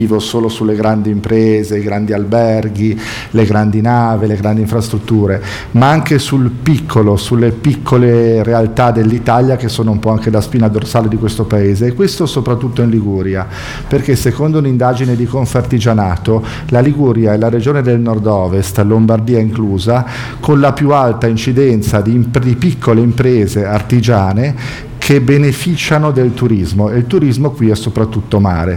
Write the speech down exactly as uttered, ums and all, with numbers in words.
solo sulle grandi imprese, i grandi alberghi, le grandi navi, le grandi infrastrutture, ma anche sul piccolo, sulle piccole realtà dell'Italia che sono un po' anche la spina dorsale di questo paese, e questo soprattutto in Liguria, perché secondo un'indagine di Confartigianato la Liguria è la regione del nord-ovest, Lombardia inclusa, con la più alta incidenza di, imp- di piccole imprese artigiane che beneficiano del turismo, e il turismo qui è soprattutto mare.